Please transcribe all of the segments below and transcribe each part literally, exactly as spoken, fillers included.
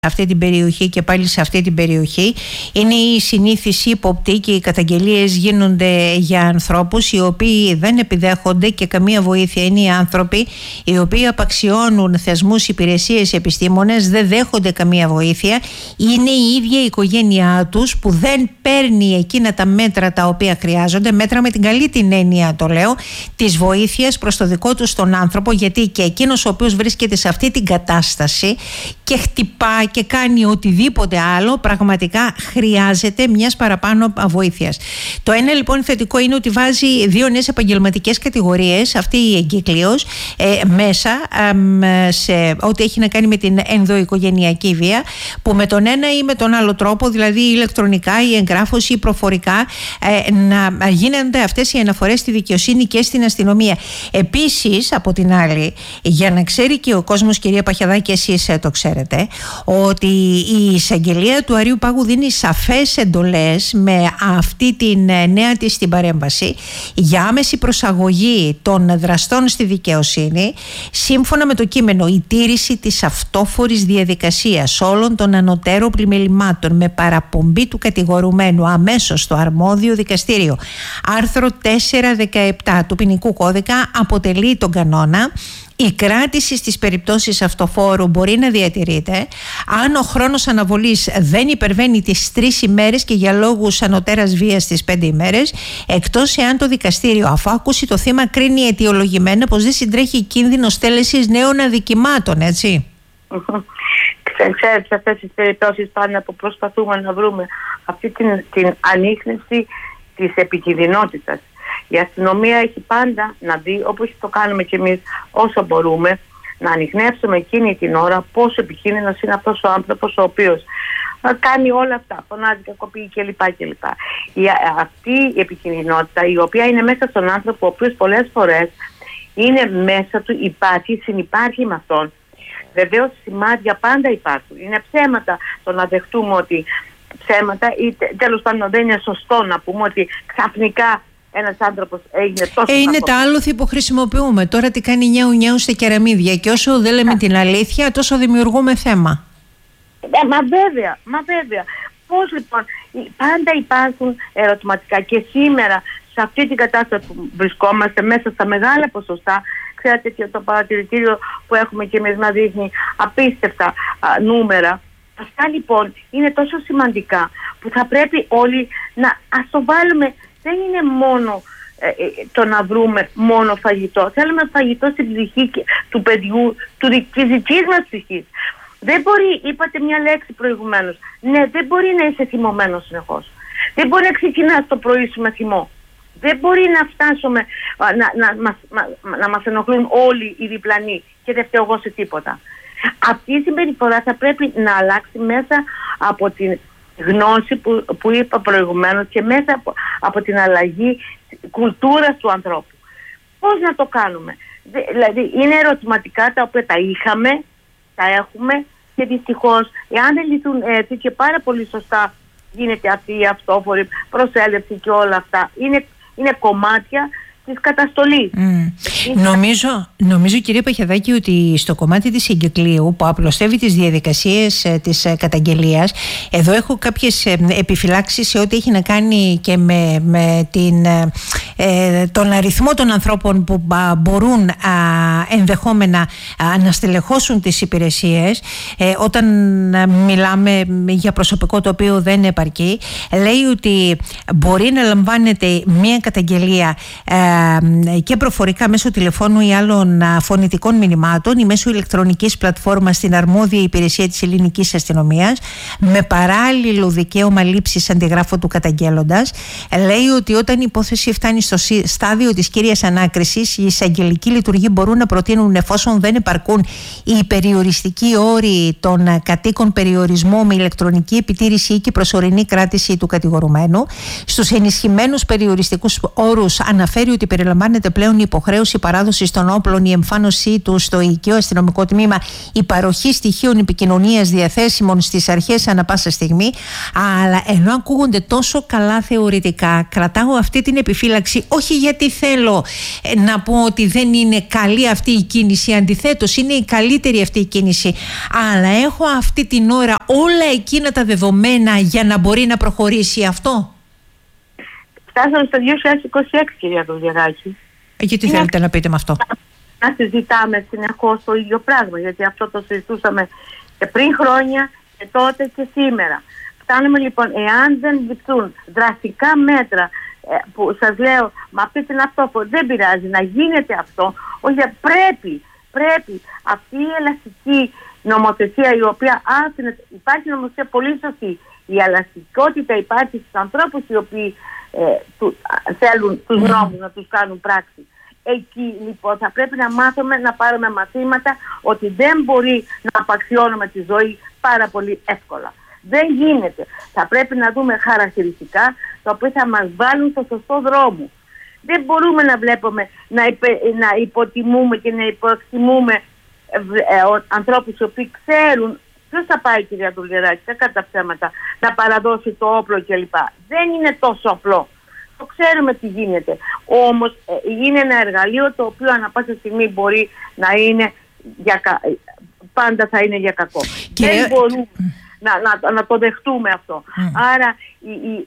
αυτή την περιοχή και πάλι σε αυτή την περιοχή. Είναι οι συνήθεις ύποπτοι και οι καταγγελίες γίνονται για ανθρώπους οι οποίοι δεν επιδέχονται και καμία βοήθεια. Είναι οι άνθρωποι οι οποίοι απαξιώνουν θεσμούς, υπηρεσίες, επιστήμονες, δεν δέχονται καμία βοήθεια. Είναι η ίδια η οικογένειά τους που δεν παίρνει εκείνα τα μέτρα τα οποία χρειάζονται, μέτρα με την καλή την έννοια το λέω, της βοήθειας προς το δικό τους τον άνθρωπο, γιατί και εκείνος ο οποίος βρίσκεται σε αυτή την κατάσταση και χτυπά και κάνει οτιδήποτε άλλο, πραγματικά χρειάζεται μιας παραπάνω βοήθειας. Το ένα λοιπόν θετικό είναι ότι βάζει δύο νέες επαγγελματικές κατηγορίες, αυτή η εγκύκλειος, ε, μέσα ε, σε ό,τι έχει να κάνει με την ενδοοικογενειακή βία, που με τον ένα ή με τον άλλο τρόπο, δηλαδή ηλεκτρονικά ή εγγράφωση ή προφορικά, ε, να γίνονται αυτές οι αναφορές στη δικαιοσύνη και στην αστυνομία. Επίσης, από την άλλη, για να ξέρει και ο κόσμος, κυρία Παχιαδάκη, εσείς το ξέρετε, ότι η εισαγγελία του Αρείου Πάγου δίνει σαφές εντολές με αυτή την νέα της την παρέμβαση για άμεση προσαγωγή των δραστών στη δικαιοσύνη, σύμφωνα με το κείμενο η τήρηση της αυτόφορης διαδικασίας όλων των ανωτέρων πλημελημάτων με παραπομπή του κατηγορουμένου αμέσως στο αρμόδιο δικαστήριο. Άρθρο τετρακόσια δεκαεπτά του ποινικού κώδικα αποτελεί τον κανόνα. Η κράτηση στις περιπτώσεις αυτοφόρου μπορεί να διατηρείται αν ο χρόνος αναβολής δεν υπερβαίνει τις τρεις ημέρες και για λόγους ανωτέρας βίας τις πέντε ημέρες, εκτός εάν το δικαστήριο, αφού άκουσει το θύμα, κρίνει αιτιολογημένα πως δεν συντρέχει κίνδυνος τέλεσης νέων αδικημάτων, έτσι. Ξέρετε, σε αυτές τις περιπτώσεις πάντα που προσπαθούμε να βρούμε αυτή την, την ανίχνευση της επικινδυνότητας. Η αστυνομία έχει πάντα να δει, όπως το κάνουμε κι εμείς όσο μπορούμε, να ανιχνεύσουμε εκείνη την ώρα πόσο επικίνδυνος είναι αυτός ο άνθρωπος ο οποίος κάνει όλα αυτά, φωνάζει, κακοποιεί κλπ. κλπ. Η, αυτή η επικίνδυνοτητα, η οποία είναι μέσα στον άνθρωπο, ο οποίος πολλές φορές είναι μέσα του, υπάρχει, συνυπάρχει με αυτόν. Βεβαίως σημάδια πάντα υπάρχουν. Είναι ψέματα το να δεχτούμε ότι ψέματα, ή τέλος πάντων δεν είναι σωστό να πούμε ότι ξαφνικά ένας άνθρωπος έγινε τόσο. Ε, είναι τα άλοθη που χρησιμοποιούμε. Τώρα τι κάνει νιάου νιάου σε κεραμίδια. Και όσο δεν λέμε την αλήθεια, τόσο δημιουργούμε θέμα. Ε, μα βέβαια, μα βέβαια. Πώς λοιπόν, πάντα υπάρχουν ερωτηματικά και σήμερα σε αυτή την κατάσταση που βρισκόμαστε μέσα στα μεγάλα ποσοστά. Ξέρετε και το παρατηρητήριο που έχουμε και εμείς να δείχνει απίστευτα α, νούμερα. Αυτά λοιπόν είναι τόσο σημαντικά που θα πρέπει όλοι να ας το βάλουμε. Δεν είναι μόνο ε, ε, το να βρούμε μόνο φαγητό. Θέλουμε φαγητό στην ψυχή του παιδιού, του, της δικής μας ψυχής. Δεν μπορεί, είπατε μια λέξη προηγουμένως, ναι, δεν μπορεί να είσαι θυμωμένος συνεχώς. Δεν μπορεί να ξεκινάς το πρωί σου με θυμό. Δεν μπορεί να φτάσουμε να, να, μας, να, να μας ενοχλούν όλοι οι διπλανοί και δεν φταίω εγώ σε τίποτα. Αυτή η συμπεριφορά θα πρέπει να αλλάξει μέσα από την γνώση που, που είπα προηγουμένως και μέσα από, από την αλλαγή κουλτούρας του ανθρώπου. Πώς να το κάνουμε? Δηλαδή είναι ερωτηματικά τα οποία τα είχαμε, τα έχουμε και δυστυχώς εάν δεν λυθούν έτσι και πάρα πολύ σωστά γίνεται αυτή η αυτόφορη προσέλευση και όλα αυτά, είναι, είναι κομμάτια της καταστολής. Mm. Νομίζω, νομίζω κυρία Παχιαδάκη ότι στο κομμάτι της εγκυκλίου που απλωστεύει τις διαδικασίες ε, της ε, καταγγελίας, εδώ έχω κάποιες ε, επιφυλάξεις σε ό,τι έχει να κάνει και με, με την, ε, τον αριθμό των ανθρώπων που α, μπορούν α, ενδεχόμενα α, να στελεχώσουν τις υπηρεσίες ε, όταν α, μιλάμε για προσωπικό το οποίο δεν επαρκεί. Λέει ότι μπορεί να λαμβάνεται μια καταγγελία ε, και προφορικά μέσω τηλεφώνου ή άλλων φωνητικών μηνυμάτων ή μέσω ηλεκτρονικής πλατφόρμας στην αρμόδια υπηρεσία της ελληνικής αστυνομίας με παράλληλο δικαίωμα λήψης αντιγράφου του καταγγέλλοντας. Λέει ότι όταν η υπόθεση φτάνει στο στάδιο της κύριας ανάκρισης, οι εισαγγελικοί λειτουργοί μπορούν να προτείνουν, εφόσον δεν επαρκούν οι περιοριστικοί όροι των κατοίκων, περιορισμό με ηλεκτρονική επιτήρηση ή και προσωρινή κράτηση του κατηγορουμένου. Στους ενισχυμένους περιοριστικούς όρους αναφέρει ότι περιλαμβάνεται πλέον η υποχρέωση παράδοσης των όπλων, η εμφάνωσή του στο οικείο αστυνομικό τμήμα, η παροχή στοιχείων επικοινωνίας διαθέσιμων στις αρχές ανά πάσα στιγμή. Αλλά ενώ ακούγονται τόσο καλά θεωρητικά, κρατάω αυτή την επιφύλαξη πράξη, όχι γιατί θέλω ε, να πω ότι δεν είναι καλή αυτή η κίνηση, αντιθέτως είναι η καλύτερη αυτή η κίνηση, αλλά έχω αυτή την ώρα όλα εκείνα τα δεδομένα για να μπορεί να προχωρήσει αυτό. Φτάσαμε στο δύο χιλιάδες είκοσι έξι, κυρία Δουλγεράκη. Ε, και τι είναι... θέλετε να πείτε με αυτό? Να συζητάμε συνεχώς το ίδιο πράγμα, γιατί αυτό το συζητούσαμε και πριν χρόνια και τότε και σήμερα. Φτάνουμε λοιπόν, εάν δεν ληφθούν δραστικά μέτρα, ε, που σας λέω με αυτή την αυτό δεν πειράζει να γίνεται αυτό, όχι, πρέπει, πρέπει αυτή η ελαστική νομοθεσία, η οποία άφηνε, υπάρχει νομοθεσία πολύ σωστή, η ελαστικότητα υπάρχει στους ανθρώπους οι οποίοι ε, του, θέλουν τους νόμους να τους κάνουν πράξη. Εκεί λοιπόν θα πρέπει να μάθουμε, να πάρουμε μαθήματα ότι δεν μπορεί να απαξιώνουμε τη ζωή πάρα πολύ εύκολα. Δεν γίνεται. Θα πρέπει να δούμε χαρακτηριστικά τα οποία θα μας βάλουν στο σωστό δρόμο. Δεν μπορούμε να βλέπουμε, να, υπε, να υποτιμούμε και να υποεκτιμούμε ε, ε, ανθρώπους οι οποίοι ξέρουν ποιος θα πάει, κυρία Δουλγεράκη, δεν κατά ψέματα, να παραδώσει το όπλο κλπ. Δεν είναι τόσο απλό. Το ξέρουμε τι γίνεται. Όμως ε, είναι ένα εργαλείο το οποίο ανά πάσα στιγμή μπορεί να είναι για κα... πάντα θα είναι για κακό. Και... δεν μπορούμε να, να, να το δεχτούμε αυτό. Mm. Άρα η, η,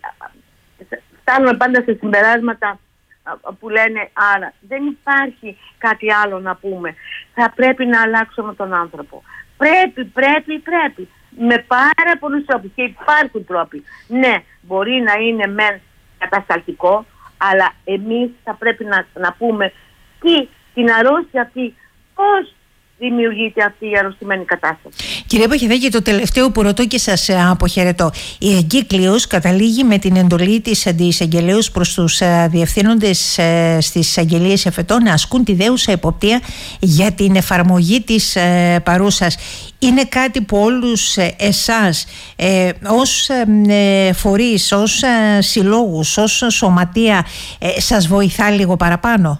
φτάνουμε πάντα σε συμπεράσματα που λένε άρα δεν υπάρχει κάτι άλλο να πούμε. Θα πρέπει να αλλάξουμε τον άνθρωπο. Πρέπει, πρέπει, πρέπει. Με πάρα πολλούς τρόπους. Και υπάρχουν τρόποι. Ναι, μπορεί να είναι μεν κατασταλτικό, αλλά εμείς θα πρέπει να, να πούμε τι, την αρρώστια αυτή, πώς δημιουργείται αυτή η αρρωστημένη κατάσταση. Κυρία Παχεδάκη, το τελευταίο που ρωτώ και σας αποχαιρετώ. Η εγκύκλειος καταλήγει με την εντολή της αντιεισαγγελέως προς τους διευθύνοντες στις εισαγγελίες εφετών να ασκούν τη δέουσα εποπτεία για την εφαρμογή της παρούσας. Είναι κάτι που όλους εσάς ε, ως ε, φορείς, ως ε, συλλόγους, ως σωματεία ε, σας βοηθά λίγο παραπάνω?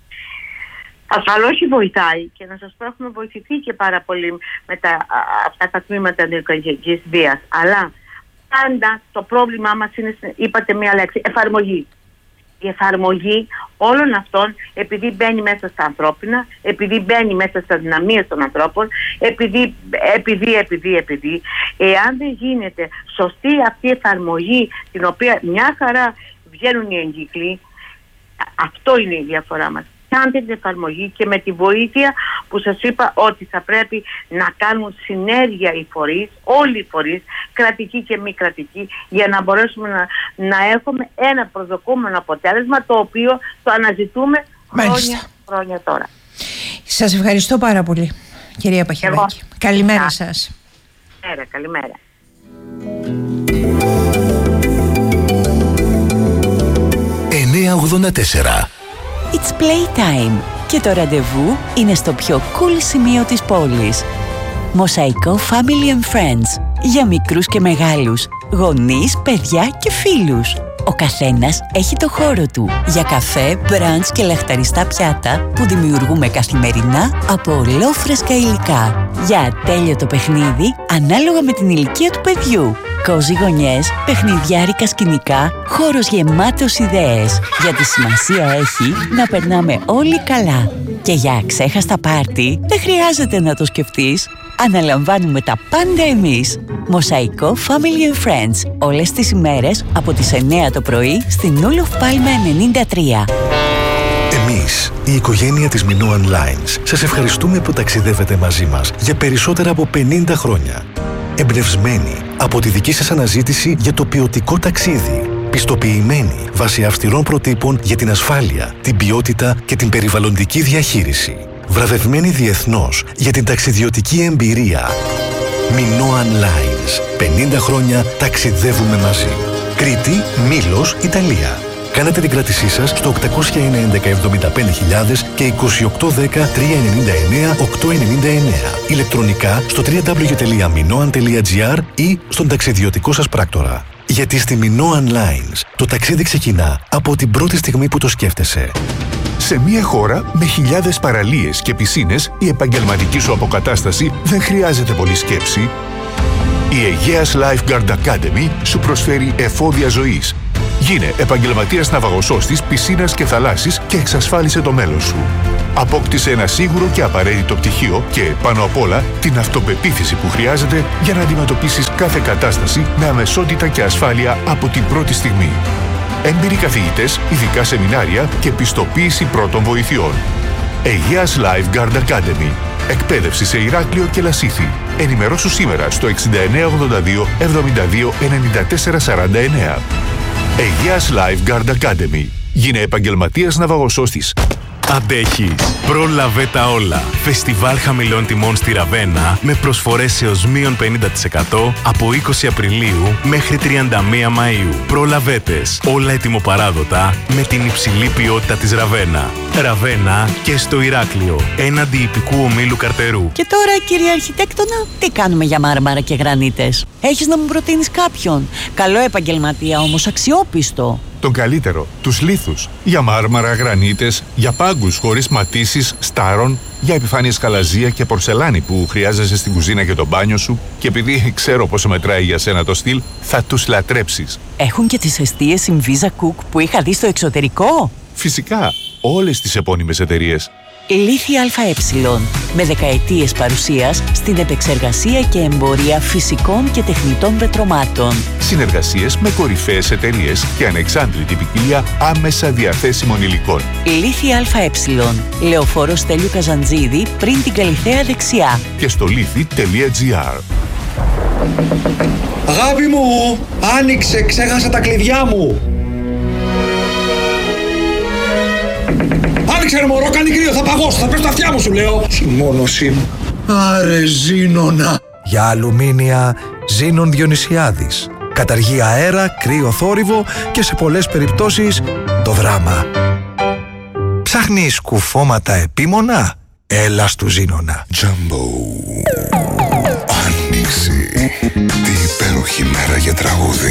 Ασφαλώς βοηθάει, και να σας πω έχουμε βοηθηθεί και πάρα πολύ με τα, αυτά τα τμήματα ενδοοικογενειακής βίας. Αλλά πάντα το πρόβλημά μας είναι, είπατε μία λέξη, εφαρμογή. Η εφαρμογή όλων αυτών, επειδή μπαίνει μέσα στα ανθρώπινα, επειδή μπαίνει μέσα στα δυναμίες των ανθρώπων, επειδή, επειδή, επειδή, επειδή, εάν δεν γίνεται σωστή αυτή η εφαρμογή, την οποία μια χαρά βγαίνουν οι εγκύκλοι, αυτό είναι η διαφορά μας. Κάντε την εφαρμογή και με τη βοήθεια που σας είπα ότι θα πρέπει να κάνουν συνέργεια οι φορείς, όλοι οι φορείς, κρατικοί και μη κρατικοί, για να μπορέσουμε να, να έχουμε ένα προσδοκόμενο αποτέλεσμα, το οποίο το αναζητούμε χρόνια, χρόνια τώρα. Σας ευχαριστώ πάρα πολύ, κυρία Παχεδάκη. Καλημέρα yeah. σας. Καλημέρα, καλημέρα. εννιακόσια ογδόντα τέσσερα It's playtime και το ραντεβού είναι στο πιο cool σημείο της πόλης. Μοσαϊκό Family and Friends για μικρούς και μεγάλους, γονείς, παιδιά και φίλους. Ο καθένας έχει το χώρο του για καφέ, μπραντς και λαχταριστά πιάτα που δημιουργούμε καθημερινά από ολόφρεσκα υλικά. Για ατέλειωτο παιχνίδι ανάλογα με την ηλικία του παιδιού. Κόζι γωνιές, παιχνιδιάρικα σκηνικά, χώρος γεμάτος ιδέες. Γιατί σημασία έχει να περνάμε όλοι καλά. Και για αξέχαστα πάρτι δεν χρειάζεται να το σκεφτείς. Αναλαμβάνουμε τα πάντα εμείς. Μοσαϊκό Family and Friends. Όλες τις ημέρες από τις εννιά το πρωί στην Ούλοφ Πάλμε ενενήντα τρία. Εμείς, η οικογένεια της Minoan Lines, σας ευχαριστούμε που ταξιδεύετε μαζί μας για περισσότερα από πενήντα χρόνια. Εμπνευσμένοι από τη δική σας αναζήτηση για το ποιοτικό ταξίδι. Πιστοποιημένοι βάσει αυστηρών προτύπων για την ασφάλεια, την ποιότητα και την περιβαλλοντική διαχείριση. Βραβευμένοι διεθνώς για την ταξιδιωτική εμπειρία. Minoan Lines. πενήντα χρόνια ταξιδεύουμε μαζί. Κρήτη, Μήλος, Ιταλία. Κάνετε την κράτησή σας στο οκτώ ένα ένα εβδομήντα πέντε χιλιάδες και είκοσι οκτώ δέκα τριακόσια ενενήντα εννέα οκτακόσια ενενήντα εννέα. Ηλεκτρονικά στο double-u double-u double-u τελεία minoan τελεία gr ή στον ταξιδιωτικό σας πράκτορα. Γιατί στη Minoan Lines το ταξίδι ξεκινά από την πρώτη στιγμή που το σκέφτεσαι. Σε μια χώρα με χιλιάδες παραλίες και πισίνες, η επαγγελματική σου αποκατάσταση δεν χρειάζεται πολλή σκέψη. Η Αιγαίας Lifeguard Academy σου προσφέρει εφόδια ζωής, Γίνε επαγγελματίας ναυαγοσώστης πισίνας και θαλάσσης και εξασφάλισε το μέλλον σου. Απόκτησε ένα σίγουρο και απαραίτητο πτυχίο και, πάνω απ' όλα, την αυτοπεποίθηση που χρειάζεται για να αντιμετωπίσεις κάθε κατάσταση με αμεσότητα και ασφάλεια από την πρώτη στιγμή. Έμπειροι καθηγητές, ειδικά σεμινάρια και πιστοποίηση πρώτων βοηθειών. Αιγαίας Lifeguard Academy. Εκπαίδευση σε Ηράκλειο και Λασίθι. Ενημερώσου σήμερα στο εξήντα εννέα ογδόντα δύο εβδομήντα δύο ενενήντα τέσσερα σαράντα εννέα. Αιγαίας Lifeguard Academy. Γίνε επαγγελματίας ναυαγοσώστης. Αντέχεις. Πρόλαβε τα όλα. Φεστιβάλ χαμηλών τιμών στη Ραβένα με προσφορές έως μείον πενήντα τοις εκατό από είκοσι Απριλίου μέχρι τριάντα μία Μαΐου. Προλαβέτες. Όλα ετοιμοπαράδοτα με την υψηλή ποιότητα της Ραβένα. Ραβένα και στο Ηράκλειο. Έναντι ιππικού ομίλου Καρτερού. Και τώρα, κύριε Αρχιτέκτονα, τι κάνουμε για μάρμαρα και γρανίτες? Έχεις να μου προτείνεις κάποιον? Καλό επαγγελματία όμως, αξιόπιστο. Τον καλύτερο, τους λίθους. Για μάρμαρα, γρανίτες, για πάγκους χωρίς ματίσεις, στάρων, για επιφάνειες χαλαζία και πορσελάνη που χρειάζεσαι στην κουζίνα και το μπάνιο σου, και επειδή ξέρω πόσο μετράει για σένα το στυλ, θα τους λατρέψεις. Έχουν και τις εστίες Inviza Cook που είχα δει στο εξωτερικό. Φυσικά, όλες τις επώνυμες εταιρείες. Λίθη ΑΕ, με δεκαετίες παρουσίας στην επεξεργασία και εμπορία φυσικών και τεχνητών πετρωμάτων. Συνεργασίες με κορυφαίες εταιρείες και ανεξάντλητη ποικιλία άμεσα διαθέσιμων υλικών. Λίθη ΑΕ, Λεωφόρος Στέλιου Καζαντζίδη, πριν την Καλιθέα δεξιά. Και στο λίθη τελεία τζι άρ. Αγάπη μου, άνοιξε, ξέχασα τα κλειδιά μου. Άνοιξε ρε μωρό, κάνει κρύο, θα παγώσω, θα πέσω τα αυτιά μου σου λέω. Συμμόνωσή μου. Άρε Ζήνονα. Για αλουμίνια Ζήνων Διονυσιάδης. Καταργεί αέρα, κρύο θόρυβο και σε πολλές περιπτώσεις το δράμα. Ψάχνεις κουφώματα επίμονα? Έλα στου Ζήνονα. Τζάμπο. Άνοιξε. Τι υπέροχη μέρα για τραγούδι.